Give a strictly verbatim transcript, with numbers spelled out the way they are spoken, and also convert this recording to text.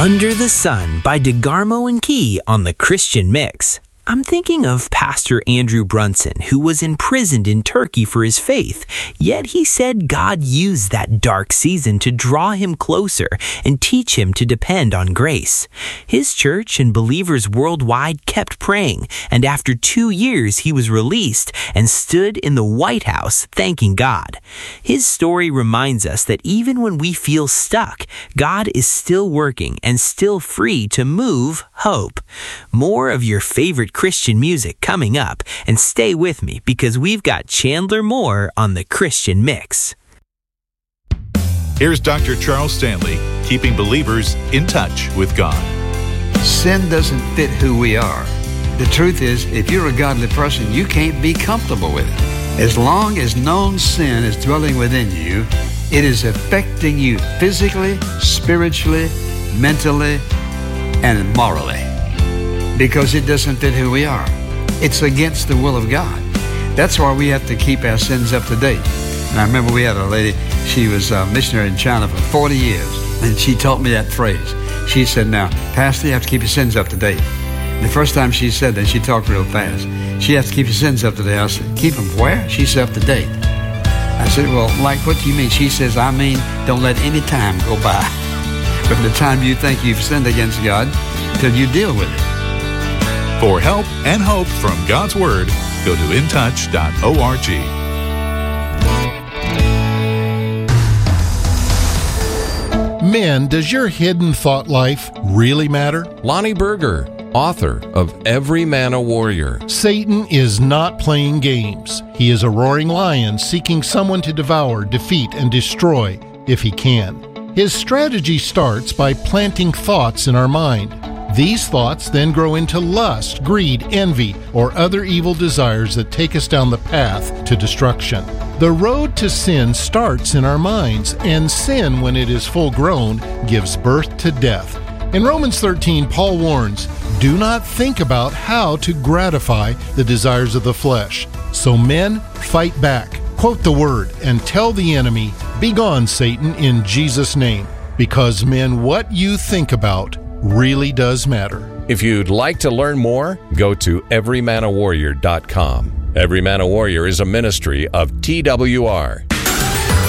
Under the Sun by DeGarmo and Key on the Christian Mix. I'm thinking of Pastor Andrew Brunson, who was imprisoned in Turkey for his faith, yet he said God used that dark season to draw him closer and teach him to depend on grace. His church and believers worldwide kept praying, and after two years he was released and stood in the White House thanking God. His story reminds us that even when we feel stuck, God is still working and still free to move hope. More of your favorite Christian music coming up, and stay with me because we've got Chandler Moore on the Christian Mix. Here's Doctor Charles Stanley, keeping believers in touch with God. Sin doesn't fit who we are. The truth is, if you're a godly person, you can't be comfortable with it. As long as known sin is dwelling within you, it is affecting you physically, spiritually, mentally, and morally. Because it doesn't fit who we are. It's against the will of God. That's why we have to keep our sins up to date. And I remember we had a lady, she was a missionary in China for forty years, and she taught me that phrase. She said, now, Pastor, you have to keep your sins up to date. And the first time she said that, she talked real fast. She has to keep your sins up to date. I said, keep them where? She said, up to date. I said, well, like, what do you mean? She says, I mean, don't let any time go by from the time you think you've sinned against God till you deal with it. For help and hope from God's Word, go to in touch dot org. Men, does your hidden thought life really matter? Lonnie Berger, author of Every Man a Warrior. Satan is not playing games. He is a roaring lion seeking someone to devour, defeat, and destroy if he can. His strategy starts by planting thoughts in our mind. These thoughts then grow into lust, greed, envy, or other evil desires that take us down the path to destruction. The road to sin starts in our minds, and sin, when it is full grown, gives birth to death. In Romans thirteen, Paul warns, do not think about how to gratify the desires of the flesh. So men, fight back. Quote the word and tell the enemy, be gone, Satan, in Jesus' name. Because men, what you think about really does matter. If you'd like to learn more, go to every man a warrior dot com. Every Man a Warrior is a ministry of T W R.